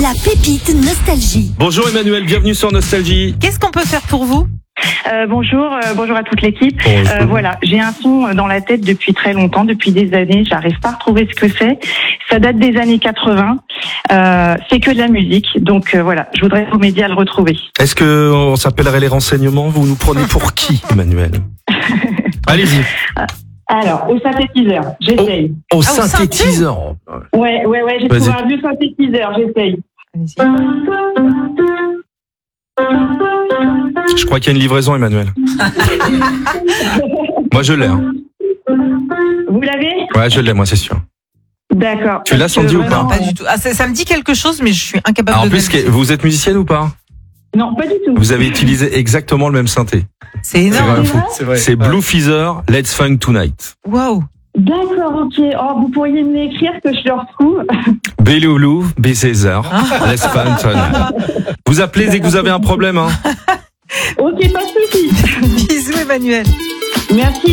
La pépite Nostalgie. Bonjour Emmanuel, bienvenue sur Nostalgie. Qu'est-ce qu'on peut faire pour vous ? Bonjour à toute l'équipe. Bonjour. Voilà, j'ai un son dans la tête depuis très longtemps, depuis des années. J'arrive pas à retrouver ce que c'est. Ça date des années 80. C'est que de la musique. Donc voilà, je voudrais vous m'aider à le retrouver. Est-ce que on s'appellerait les renseignements? Vous nous prenez pour qui, Emmanuel? Allez-y. Alors, au synthétiseur, j'essaye. Au synthétiseur. Ouais, j'ai Vas-y. trouvé un vieux synthétiseur, j'essaye. Allez-y. Je crois qu'il y a une livraison, Emmanuel. Moi, je l'ai. Hein. Vous l'avez? Ouais, je l'ai, moi, c'est sûr. D'accord. Tu l'as, Parce que Sandy, ou vraiment, pas Pas du tout. Ah, ça me dit quelque chose, mais je suis incapable Alors, en de plus, donner. vous êtes musicienne ou pas? Non, pas du tout. Vous avez utilisé exactement le même synthé. C'est énorme. fou. C'est vrai. C'est Blue Feather, Let's Funk Tonight. Waouh. D'accord, ok. Oh, vous pourriez me l'écrire que je le retrouve. Belloulou, B-César, Let's Funk Tonight. Vous appelez dès que vous avez un problème, hein. Ok, pas de souci. Bisous Emmanuel. Merci.